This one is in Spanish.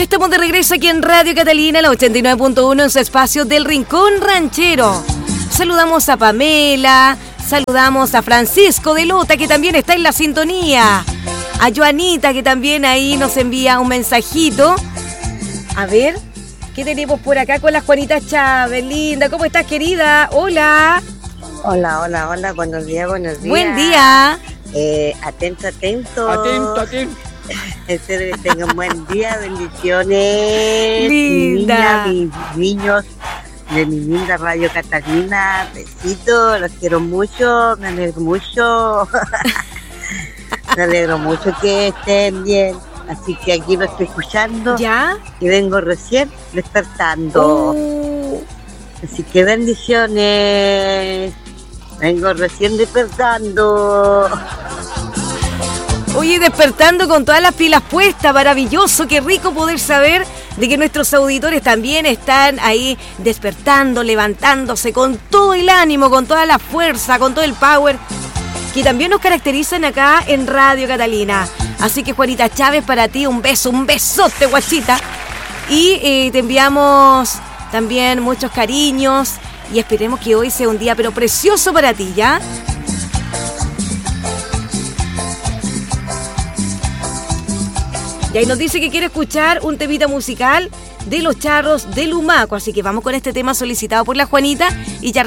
Ya estamos de regreso aquí en Radio Catalina, la 89.1 en su espacio del Rincón Ranchero. Saludamos a Pamela, saludamos a Francisco de Lota, que también está en la sintonía. A Joanita, que también ahí nos envía un mensajito. A ver, ¿qué tenemos por acá con las Juanitas Chávez? Linda, ¿cómo estás, querida? Hola. Hola, buenos días. Buen día. Atento. Atento. Espero que tengan buen día, bendiciones. Linda. Mis niños de mi linda Radio Catalina, besitos, los quiero mucho, me alegro mucho. Me alegro mucho que estén bien. Así que aquí lo estoy escuchando. ¿Ya? Y vengo recién despertando. Así que bendiciones. Vengo recién despertando. Oye, despertando con todas las pilas puestas, maravilloso, qué rico poder saber de que nuestros auditores también están ahí despertando, levantándose con todo el ánimo, con toda la fuerza, con todo el power, que también nos caracterizan acá en Radio Catalina. Así que, Juanita Chávez, para ti un beso, un besote, guachita. Y te enviamos también muchos cariños y esperemos que hoy sea un día pero precioso para ti, ¿ya? Y ahí nos dice que quiere escuchar un temita musical de Los Charros de Lumaco. Así que vamos con este tema solicitado por la Juanita y ya